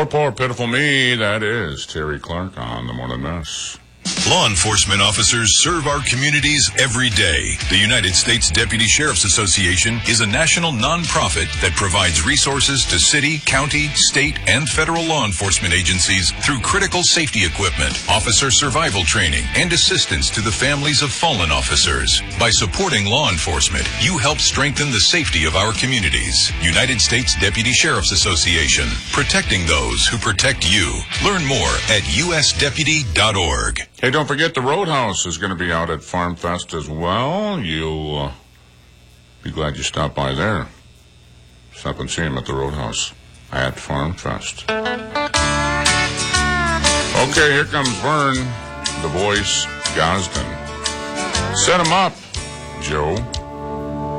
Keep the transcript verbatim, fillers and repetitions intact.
Poor, poor, pitiful me. That is Terry Clark on the Morning Mess. Law enforcement officers serve our communities every day. The United States Deputy Sheriff's Association is a national nonprofit that provides resources to city, county, state, and federal law enforcement agencies through critical safety equipment, officer survival training, and assistance to the families of fallen officers. By supporting law enforcement, you help strengthen the safety of our communities. United States Deputy Sheriff's Association, protecting those who protect you. Learn more at u s deputy dot org. Hey, don't forget the Roadhouse is going to be out at Farm Fest as well. You'll uh, be glad you stopped by there. Stop and see him at the Roadhouse at Farm Fest. Okay, here comes Vern, the voice, Gosden. Set him up, Joe.